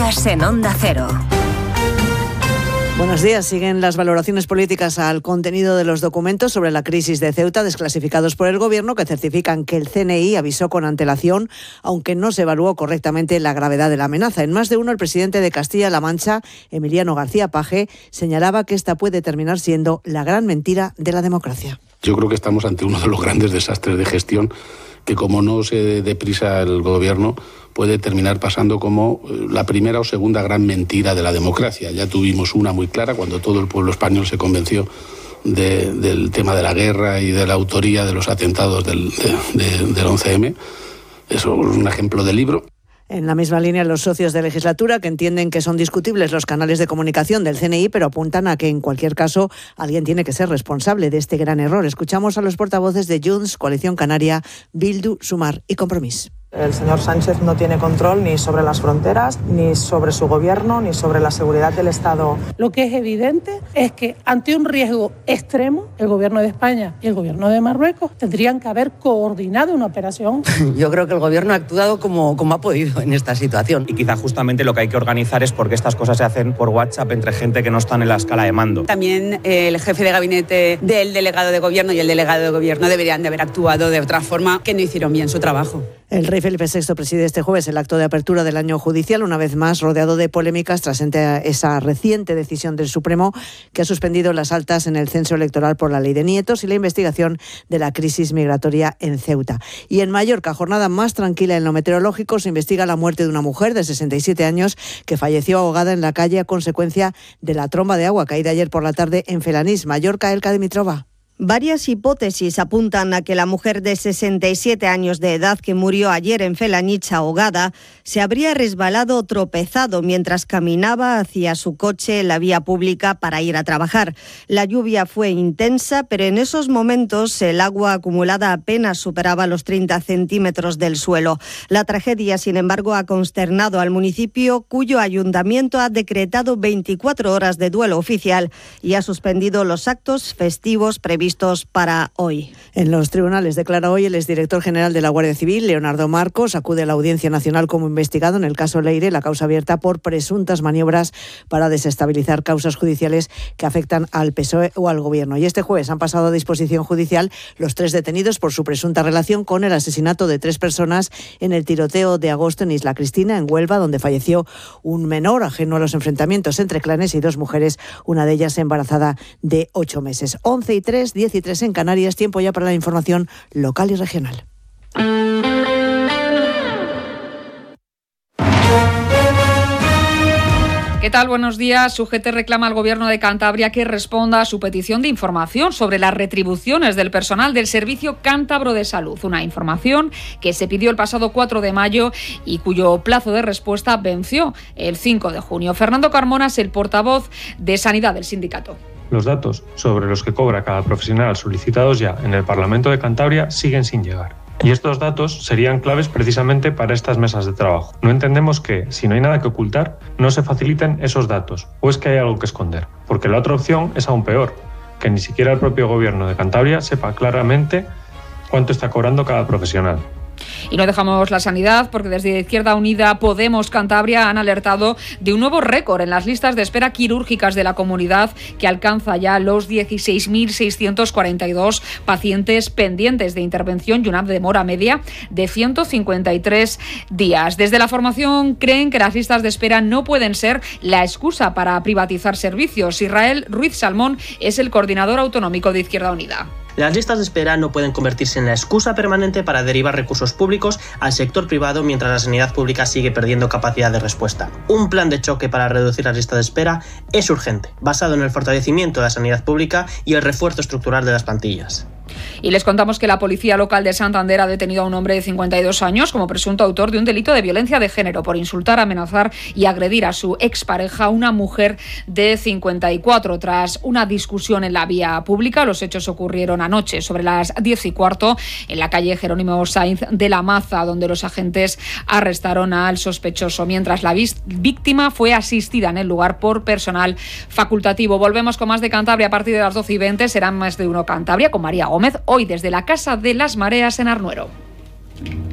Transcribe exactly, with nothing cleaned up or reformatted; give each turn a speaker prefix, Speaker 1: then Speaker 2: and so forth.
Speaker 1: Noticias en Onda Cero.
Speaker 2: Buenos días. Siguen las valoraciones políticas al contenido de los documentos sobre la crisis de Ceuta desclasificados por el Gobierno, que certifican que el C N I avisó con antelación, aunque no se evaluó correctamente la gravedad de la amenaza. En más de uno, el presidente de Castilla-La Mancha, Emiliano García Paje, señalaba que esta puede terminar siendo la gran mentira de la democracia.
Speaker 3: Yo creo que estamos ante uno de los grandes desastres de gestión que, como no se dé prisa el Gobierno, puede terminar pasando como la primera o segunda gran mentira de la democracia. Ya tuvimos una muy clara cuando todo el pueblo español se convenció de, del tema de la guerra y de la autoría de los atentados del, de, de, del once eme. Eso es un ejemplo de libro.
Speaker 2: En la misma línea, los socios de legislatura, que entienden que son discutibles los canales de comunicación del C N I, pero apuntan a que, en cualquier caso, alguien tiene que ser responsable de este gran error. Escuchamos a los portavoces de Junts, Coalición Canaria, Bildu, Sumar y Compromís.
Speaker 4: El señor Sánchez no tiene control ni sobre las fronteras, ni sobre su gobierno, ni sobre la seguridad del Estado.
Speaker 5: Lo que es evidente es que ante un riesgo extremo, el gobierno de España y el gobierno de Marruecos tendrían que haber coordinado una operación.
Speaker 6: Yo creo que el gobierno ha actuado como, como ha podido en esta situación.
Speaker 7: Y quizá justamente lo que hay que organizar es porque estas cosas se hacen por WhatsApp entre gente que no están en la escala de mando.
Speaker 8: También eh, el jefe de gabinete del delegado de gobierno y el delegado de gobierno deberían de haber actuado de otra forma, que no hicieron bien su trabajo.
Speaker 2: El rey Felipe sexto preside este jueves el acto de apertura del año judicial, una vez más rodeado de polémicas tras esa reciente decisión del Supremo que ha suspendido las altas en el censo electoral por la ley de nietos y la investigación de la crisis migratoria en Ceuta. Y en Mallorca, jornada más tranquila en lo meteorológico, se investiga la muerte de una mujer de sesenta y siete años que falleció ahogada en la calle a consecuencia de la tromba de agua caída ayer por la tarde en Felanís, Mallorca. Elka Dimitrova.
Speaker 9: Varias hipótesis apuntan a que la mujer de sesenta y siete años de edad que murió ayer en Felanich ahogada se habría resbalado o tropezado mientras caminaba hacia su coche en la vía pública para ir a trabajar. La lluvia fue intensa, pero en esos momentos el agua acumulada apenas superaba los treinta centímetros del suelo. La tragedia, sin embargo, ha consternado al municipio, cuyo ayuntamiento ha decretado veinticuatro horas de duelo oficial y ha suspendido los actos festivos previstos para hoy.
Speaker 2: En los tribunales declara hoy el exdirector general de la Guardia Civil, Leonardo Marcos, acude a la Audiencia Nacional como investigado en el caso Leire, la causa abierta por presuntas maniobras para desestabilizar causas judiciales que afectan al P S O E o al Gobierno. Y este jueves han pasado a disposición judicial los tres detenidos por su presunta relación con el asesinato de tres personas en el tiroteo de agosto en Isla Cristina, en Huelva, donde falleció un menor ajeno a los enfrentamientos entre clanes y dos mujeres, una de ellas embarazada de ocho meses. once y tres, diez y tres en Canarias, tiempo ya para la información local y regional.
Speaker 10: ¿Qué tal? Buenos días. U G T reclama al Gobierno de Cantabria que responda a su petición de información sobre las retribuciones del personal del Servicio Cántabro de Salud. Una información que se pidió el pasado cuatro de mayo y cuyo plazo de respuesta venció el cinco de junio. Fernando Carmona es el portavoz de Sanidad del sindicato.
Speaker 11: Los datos sobre los que cobra cada profesional solicitados ya en el Parlamento de Cantabria siguen sin llegar. Y estos datos serían claves precisamente para estas mesas de trabajo. No entendemos que, si no hay nada que ocultar, no se faciliten esos datos, o es que hay algo que esconder. Porque la otra opción es aún peor, que ni siquiera el propio Gobierno de Cantabria sepa claramente cuánto está cobrando cada profesional.
Speaker 10: Y no dejamos la sanidad porque desde Izquierda Unida Podemos Cantabria han alertado de un nuevo récord en las listas de espera quirúrgicas de la comunidad, que alcanza ya los dieciséis mil seiscientos cuarenta y dos pacientes pendientes de intervención y una demora media de ciento cincuenta y tres días. Desde la formación creen que las listas de espera no pueden ser la excusa para privatizar servicios. Israel Ruiz Salmón es el coordinador autonómico de Izquierda Unida.
Speaker 12: Las listas de espera no pueden convertirse en la excusa permanente para derivar recursos públicos al sector privado mientras la sanidad pública sigue perdiendo capacidad de respuesta. Un plan de choque para reducir las listas de espera es urgente, basado en el fortalecimiento de la sanidad pública y el refuerzo estructural de las plantillas.
Speaker 10: Y les contamos que la Policía Local de Santander ha detenido a un hombre de cincuenta y dos años como presunto autor de un delito de violencia de género por insultar, amenazar y agredir a su expareja, una mujer de cincuenta y cuatro. Tras una discusión en la vía pública, los hechos ocurrieron anoche sobre las diez y cuarto en la calle Jerónimo Sainz de la Maza, donde los agentes arrestaron al sospechoso, mientras la víctima fue asistida en el lugar por personal facultativo. Volvemos con más de Cantabria a partir de las doce y veinte. Serán Más de Uno Cantabria con María Gómez, hoy desde la Casa de las Mareas en Arnuero.